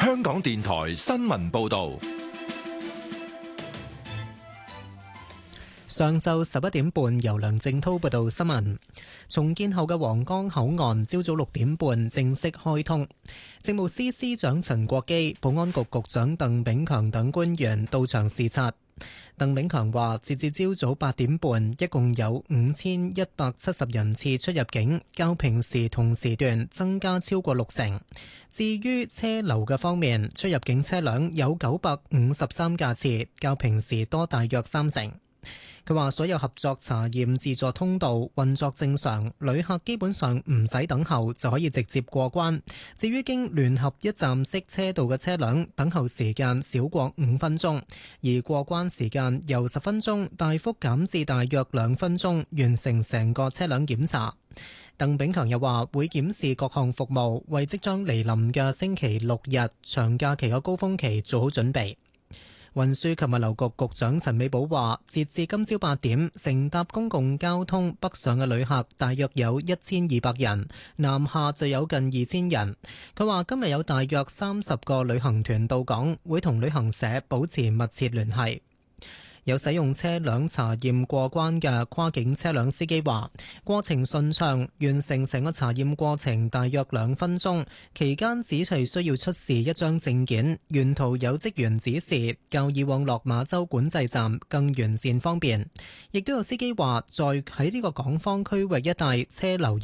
香港電台新聞報道。 上晝11點半，由梁正滔報道新聞。重建後嘅皇崗口岸朝早6點半正式開通。政務司司長陳國基、保安局局長鄧炳強等官員到場視察。鄧炳強話，截至朝早8點半，一共有5170人次出入境，較平時同時段增加超過60%。至於車流嘅方面，出入境車輛有953架次，較平時多大約30%。佢話：所有合作查驗自助通道運作正常，旅客基本上唔使等候就可以直接過關。至於經聯合一站式車道嘅車輛，等候時間少過5分鐘，而過關時間由10分鐘大幅減至大約2分鐘，完成成個車輛檢查。鄧炳強又話會檢視各項服務，為即將嚟臨嘅星期6日長假期嘅高峰期做好準備。運輸及物流局局長陳美寶話，截至今朝8點，乘搭公共交通北上嘅旅客大約有1200人，南下就有近2000人。佢話今日有大約30個旅行團到港，會同旅行社保持密切聯繫。有使用車輛查驗過關嘅跨境車輛司機話，過程順暢，完成成個查驗過程大約2分鐘，期間只係需要出示一張證件，沿途有職員指示，較以往落馬洲管制站更完善方便。亦都有司機話，在喺呢個港方區域一帶車流